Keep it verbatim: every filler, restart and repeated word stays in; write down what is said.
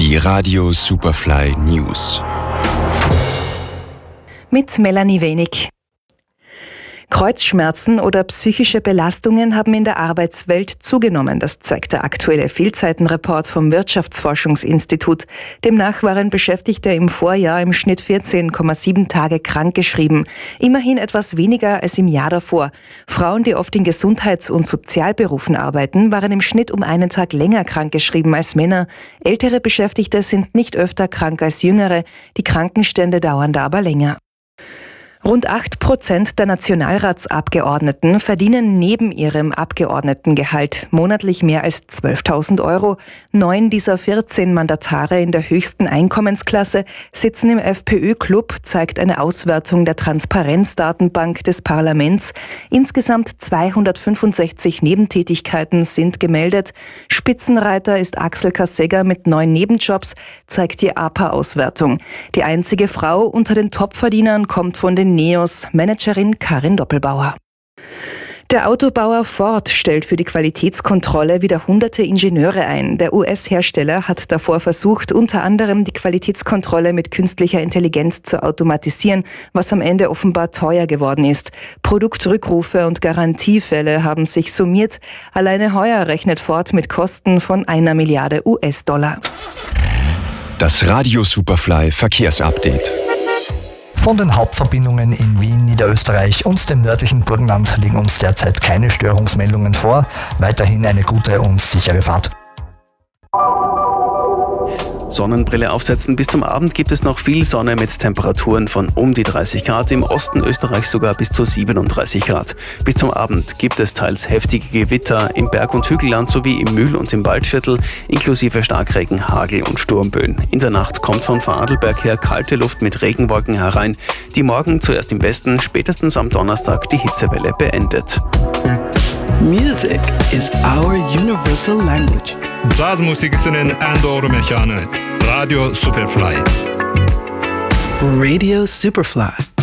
Die Radio Superfly News. Mit Melanie Wenig. Kreuzschmerzen oder psychische Belastungen haben in der Arbeitswelt zugenommen. Das zeigt der aktuelle Fehlzeitenreport vom Wirtschaftsforschungsinstitut. Demnach waren Beschäftigte im Vorjahr im Schnitt vierzehn Komma sieben Tage krankgeschrieben. Immerhin etwas weniger als im Jahr davor. Frauen, die oft in Gesundheits- und Sozialberufen arbeiten, waren im Schnitt um einen Tag länger krankgeschrieben als Männer. Ältere Beschäftigte sind nicht öfter krank als jüngere. Die Krankenstände dauern da aber länger. Rund acht Prozent der Nationalratsabgeordneten verdienen neben ihrem Abgeordnetengehalt monatlich mehr als zwölftausend Euro. Neun dieser vierzehn Mandatare in der höchsten Einkommensklasse sitzen im FPÖ-Club, zeigt eine Auswertung der Transparenzdatenbank des Parlaments. Insgesamt zweihundertfünfundsechzig Nebentätigkeiten sind gemeldet. Spitzenreiter ist Axel Kassegger mit neun Nebenjobs, zeigt die A P A-Auswertung. Die einzige Frau unter den Topverdienern kommt von den Neos, Managerin Karin Doppelbauer. Der Autobauer Ford stellt für die Qualitätskontrolle wieder hunderte Ingenieure ein. Der U S-Hersteller hat davor versucht, unter anderem die Qualitätskontrolle mit künstlicher Intelligenz zu automatisieren, was am Ende offenbar teuer geworden ist. Produktrückrufe und Garantiefälle haben sich summiert. Alleine heuer rechnet Ford mit Kosten von einer Milliarde U S-Dollar. Das Radio Superfly Verkehrsupdate. Von den Hauptverbindungen in Wien, Niederösterreich und dem nördlichen Burgenland liegen uns derzeit keine Störungsmeldungen vor. Weiterhin eine gute und sichere Fahrt. Sonnenbrille aufsetzen. Bis zum Abend gibt es noch viel Sonne mit Temperaturen von um die dreißig Grad, im Osten Österreichs sogar bis zu siebenunddreißig Grad. Bis zum Abend gibt es teils heftige Gewitter im Berg- und Hügelland sowie im Mühl- und im Waldviertel, inklusive Starkregen, Hagel und Sturmböen. In der Nacht kommt von Vorarlberg her kalte Luft mit Regenwolken herein, die morgen zuerst im Westen, spätestens am Donnerstag die Hitzewelle beendet. Music is our universal language. Jazzmusikisen Andor Mechane. Radio Superfly. Radio Superfly.